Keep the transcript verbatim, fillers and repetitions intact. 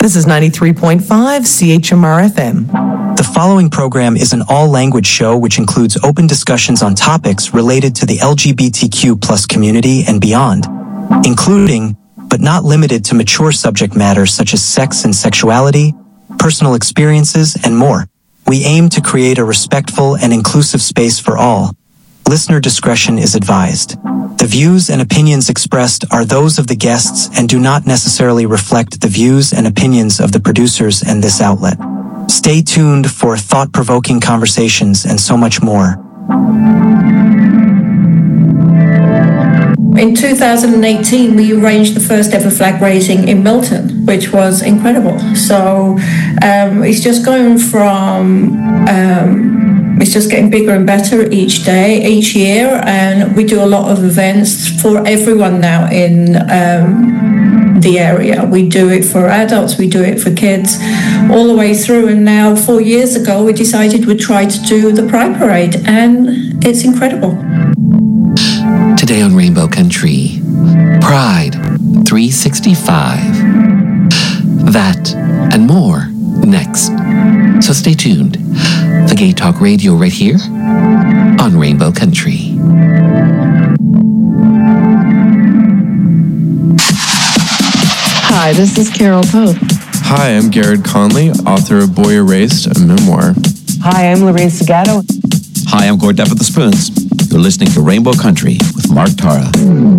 This is ninety-three point five C H M R F M. The following program is an all-language show which includes open discussions on topics related to the L G B T Q plus community and beyond, including, but not limited to, mature subject matters such as sex and sexuality, personal experiences, and more. We aim to create a respectful and inclusive space for all. Listener discretion is advised. The views and opinions expressed are those of the guests and do not necessarily reflect the views and opinions of the producers and this outlet. Stay tuned for thought-provoking conversations and so much more. In two thousand eighteen, we arranged the first ever flag raising in Milton, which was incredible. So um, it's just going from, um, it's just getting bigger and better each day, each year, and we do a lot of events for everyone now in um, the area. We do it for adults, we do it for kids, all the way through. And now, four years ago, we decided we'd try to do the Pride Parade, and it's incredible. Today on Rainbow Country, Pride three sixty-five. That and more next. So stay tuned for Gay Talk Radio right here on Rainbow Country. Hi, this is Carol Pope. Hi, I'm Garrett Conley, author of Boy Erased, a memoir. Hi, I'm Lorraine Segato. Hi, I'm Gord Duff of the Spoons. You're listening to Rainbow Country with Mark Tara.